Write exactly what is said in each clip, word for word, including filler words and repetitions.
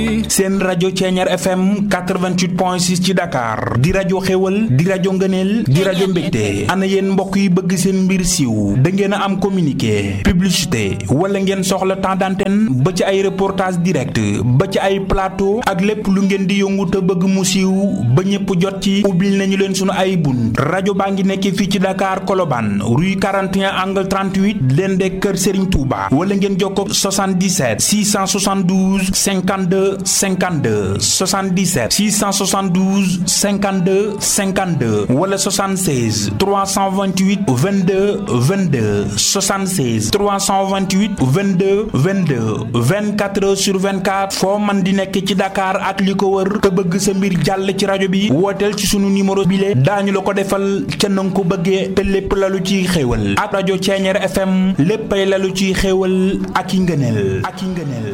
seen rajo Ceeñaar F M quatre-vingt-huit point six ci Dakar di rajo xéwal di rajo ngëneel di rajo mbégte ana yéen mbokk yi bëgg seen mbir siiw da ngeen a am communiqué publicité wala ngeen soxla temps d'antenne ba ci ay reportage direct ba ci ay plateau ak lépp lu ngeen di yëngu te bëgg mu siiw ba ñëpp jot ci ubbil nañu leen sunu ay bunt rajo baa ngi nekk fii ci Dakar Colobane rue quarante et un angle trente-huit leen de kër Serigne Touba wala ngeen jokkoo soixante-dix-sept six cent soixante-douze cinquante-deux cinquante-deux soixante-dix-sept six cent soixante-douze cinquante-deux cinquante-deux wala soixante-seize trois cent vingt-huit vingt-deux vingt-deux soixante-seize trois cent vingt-huit vingt-deux vingt-deux vingt-quatre heures sur vingt-quatre foo man di nekk ci Dakar ak li ko wër te bëgg sa mbir jàll ci rajo bi wooteel ci sunu numéro bile daañu la ko defal ca nanga ko bëggee te lépp lalu ciy xéewal ak rajo Ceeñaar F M léppay lalu ciy xéewal ak i ngëneel ak i ngëneel.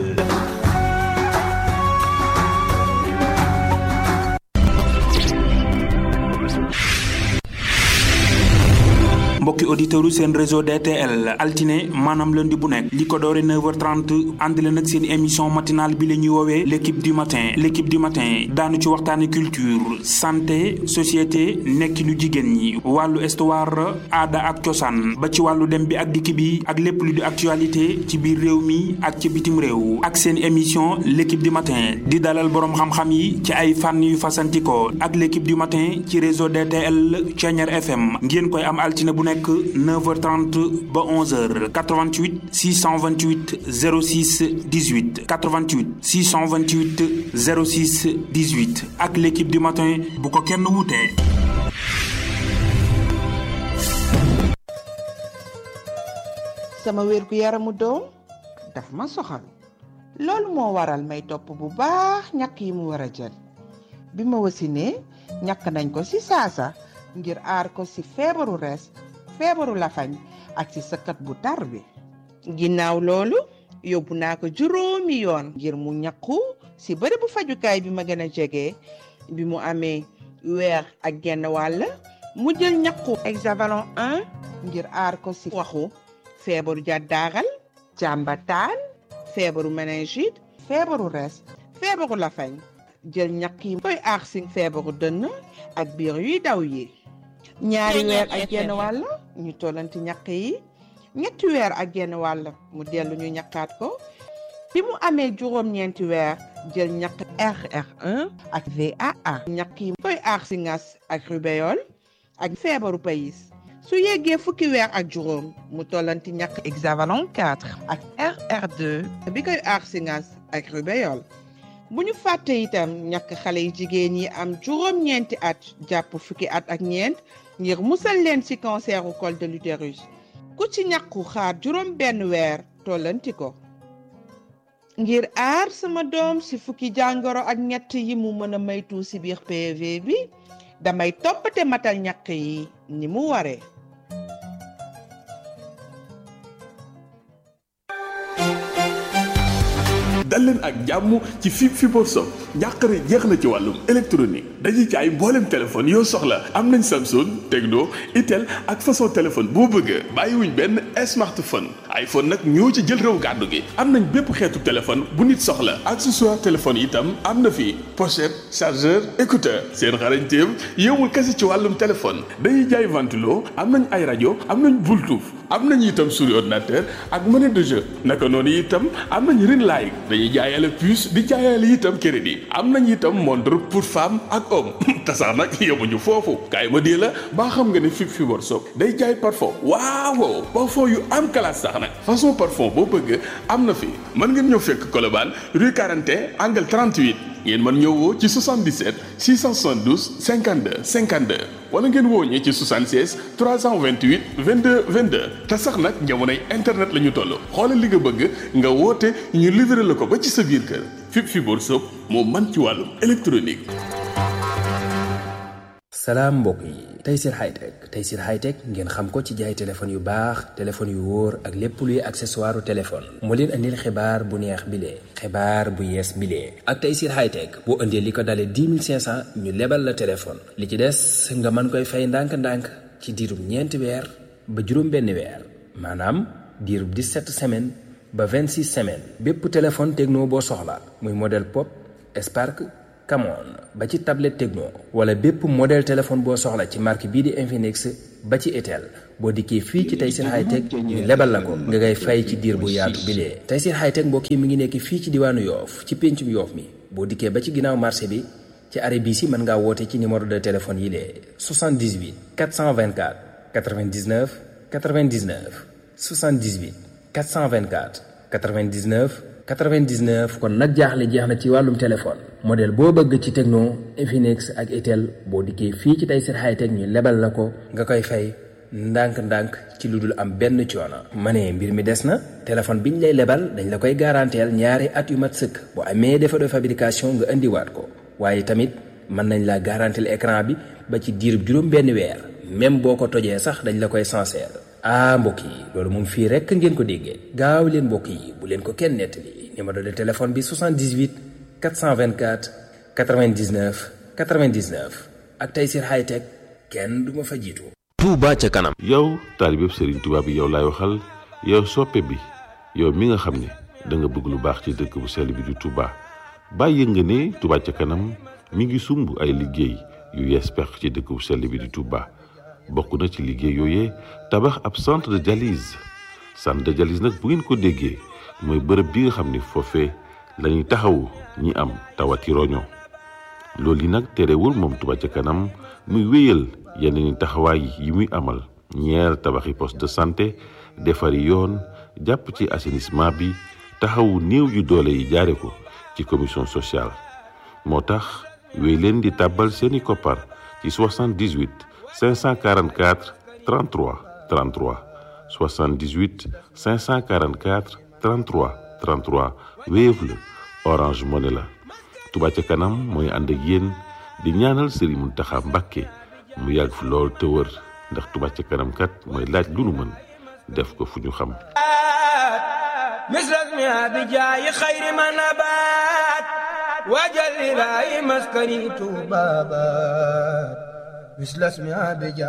mbokki auditeurs yu seen réseau D T L altine maanaam lundi bu nekk li ko doore neuf heures trente ànd leen ak seen émission matinale bi la ñuy woowee l'équipe du matin l'équipe du matin daanu ci waxtaane culture santé société nekkinu jigéen ñi wàllu histoire aada ak cosaan ba ci wàllu dem bi ak dikk bi ak lépp lu di actualité ci biir réew mi ak ci bitim réew ak seen émission l'équipe du matin di dalal boroom xam-xam yi ci ay fànn yu fasantikoo ak l'équipe du matin ci réseau D T L Ceeñaar F M ngeen koy am altine bu nekk neuf heures trente ba onze heures quatre-vingt-huit six cent vingt-huit zéro six dix-huit quatre-vingt-huit six cent vingt-huit zéro six dix-huit ak l'équipe du matin bu ko kenn wutee. sama wér gu yaramu doom daf ma soxal loolu moo waral may topp bu baax ñàkk yi mu war a jël bi ma wasinee ñàkk nañ ko ci saasa ngir aar ko ci feebaru rees feebaru lafañ ak ci sëkkat bu tar bi ginnaaw loolu yóbbu naa ko juróomi yoon ngir mu ñàkku ci bërëbu fajukaay bi ma gën a jege bi mu amee weer ak genn wàll mu jël ñàkku hexavalon un ngir aar ko ci waxu feebaru jàddaaral jàmbataan feebaru méningite feebaru rees feebaru lafañ jël ñàkk yi koy aar ci feebaru dënn ak biir yuy daw yi ñaari weer ak genn wàll ñu tollanti ñàkk yi ñetti weer ak genn wàll mu dellu ñu ñàkkaat ko bi mu amee juróom-ñeenti weer jël ñàkk R R un ak V A A ñàkk yi koy aar ci ngas ak rubéole ak feebaru payis su yeggee fukki weer ak juróom mu tollanti ñàkk hexavalon quatre ak R R deux bi koy aar ci ngas ak rubéole bu ñu fàtte itam ñàkk xale yi jigéen yi am juróom-ñeenti at jàpp fukki at ak ñeent ngir musal leen ci canceru col de l'utérus ku ci ñàkku xaar juróom benn weer tollanti ko ngir aar sama doom ci fukki jàngoro ak ñett yi mu mën a maytu ci biir P V bi damay toppate matal ñàkk yi ni mu waree. dal leen ak jàmm ci fi Fibre Shop njàqare jeex na ci wàllum électronique dañuy jaay mboolem téléphone yoo soxla am nañ Samsung Tecno Itel ak façon téléphone boo bëgg bàyyiwuñ benn smartphone iPhone nag ñoo ci jël réew gàddu gi am nañ bépp xeetu téléphone bu nit soxla accessoire téléphone itam am na fi pochette chargeur écouteur seen xarañteem yowul kese ci wàllum téléphone dañuy jaay ventilo am nañ ay rajo am nañ Bluetooth am nañ itam souris ordinateur ak monnaie de jeu naka noonu itam am nañ ring light dañuy jaayale puce di jaayale itam crédit am nañ itam montre pour femme ak homme te sax nag yemuñu foofu kaay ma dee la baa xam nga ne fi Fibre Shop day jaay parfum waaw parfum yu am classe sax nag façon parfum boo bëgg am na fi mën ngeen ñëw fekk Colobane rue quarante et un angle trente-huit ngeen mën ñëw woo ci soixante-dix-sept six cent soixante-douze cinquante-deux cinquante-deux wala ngeen woo ñi ci soixante-seize trois cent vingt-huit vingt-deux vingt-deux te sax nag jamonoy internet la ñu toll xoolal li nga bëgg nga woote ñu livré la ko ba ci sa biir kër fi Fibre Shop moo man ci wàllum électronique. salaam mbokk yi Tayssir Hightech Tayssir Hightech ngeen xam ko ci jaay téléphone yu baax téléphone yu wóor ak lépp luy accessoire u téléphone moo leen andil xibaar bu neex bile xibaar bu yees bile ak Tayssir Hightech boo indee li ko dalee dix mille cinq cents ñu lebal la téléphone li ci des nga mën koy fay ndànk-ndànk ci diirub ñeenti weer ba juróom benn weer maanaam diirub dix-sept semaines ba vingt-six semaines bépp téléphone Tecno boo soxla muy modèle pop Spark, Camon ba ci tablette Tecno wala bépp modèle téléphone boo soxla ci marque bii di Infinix ba ci Itel boo dikkee fii ci Tayssir Hightech ñu lebal la ko nga ngay fay ci diir bu yaatu bilee. Tayssir Hightech mbokk yi mi ngi nekk fii ci diwaanu Yoof ci péncum Yoof mi boo dikkee ba ci ginnaaw marché bi ci arrêt bii si mën ngaa woote ci numéro de téléphone yi lee soixante-dix-huit quatre cent vingt-quatre quatre-vingt-dix-neuf quatre-vingt-dix-neuf soixante-dix-huit quatre cent vingt-quatre quatre-vingt-dix-neuf quatre-vingt-dix-neuf. kon nag jaaxle jeex na ci wàllum téléphone modèle boo bëgg ci Tecno, Infinix ak Itel boo dikkee fii ci Tayssir Hightech ñu lebal la ko nga koy fay ndànk-ndànk ci lu dul am benn coono. ma ne mbir mi des na téléphone biñ lay lebal dañ la koy garanteel ñaari at yu mat sëkk bu amee défaut de fabrication nga indiwaat ko waaye tamit mën nañ la garanteel écran bi ba ci diirub juróom benn weer même boo ko tojee sax dañ la koy sincère. ah mbokk yi loolu moom fii rekk ngeen ko déggee gaaw leen mbokk yi bu leen ko kenn nettali numéro de téléphone bi soixante-dix-huit quatre cent vingt-quatre quatre-vingt-dix-neuf quatre-vingt-dix-neuf ak Tayssir Hightech kenn du ma fa jiitu. Touba ca kanam. yow taalibe Serigne Touba bi yow laay waxal yow soppe bi yow mi nga xam ne da nga bëgg lu baax ci dëkk bu sell bi di Touba bàyyi nga ne Touba ca kanam mi ngi sumb ay liggéey yu yees pex ci dëkk bu sell bi di Touba. bokk na ci liggéey yooyee tabax ab centre de dialyse centre de dialyse nag bu ngeen ko déggee mooy bërëb bi nga xam ni foofee lañuy taxawu ñi am tawati roño loolu yi nag terewul moom Touba ca kanam muy wéyal yeneen taxawaay yi muy amal ñeer tabaxi poste de santé defari yoon jàpp ci assainissement bi taxawu néew yu doole yi jaare ko ci commission sociale moo tax wéy leen di tàbbal seeni koppar ci soixante-dix-huit cinq cent quarante-quatre trente-trois trente-trois soixante-dix-huit cinq cent quarante-quatre trente-trois trente-trois Wave la Orange Money la. Touba ca kanam mooy ànd ak yéen di ñaanal Serigne Mountakha Mbacké mu yàgg fi lool te wër ndax Touba ca kanam kat mooy laaj lu nu mën def ko fu ñu xam. misras mi abijaayi xayri ma nabaat wajal ilaahi maskani tuubabaat misras mi abijaayi